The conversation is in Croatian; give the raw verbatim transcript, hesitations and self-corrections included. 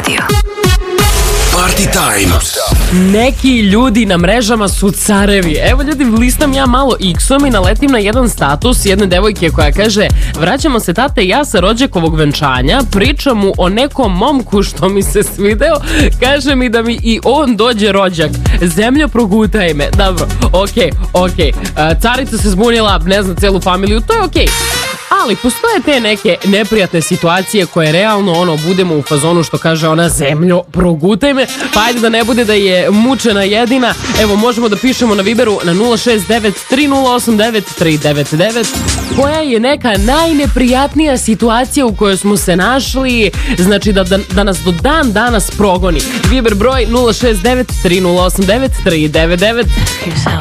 Radio. Party time. Neki ljudi na mrežama su carevi. Evo ljudi, listam ja malo X-om i naletim na jedan status jedne devojke koja kaže: vraćamo se tate i ja sa rođakovog venčanja, pričam mu o nekom momku što mi se svideo, kaže mi da mi i on dođe rođak. Zemljo, progutaj me. Dobro, okej, okay, okej. Okay. Carica se zbunila, ne znam, celu familiju, to je okej. Okay. Ali postoje te neke neprijatne situacije koje realno ono budemo u fazonu što kaže ona: zemljo, progutaj me. Pa ajde da ne bude da je mučena jedina. Evo, možemo da pišemo na Viberu na nula šest devet tri nula osam devet tri devet devet koja je neka najneprijatnija situacija u kojoj smo se našli, znači da, da, da nas do dan danas progoni. Viber broj nula šest devet tri nula osam devet tri devet devet.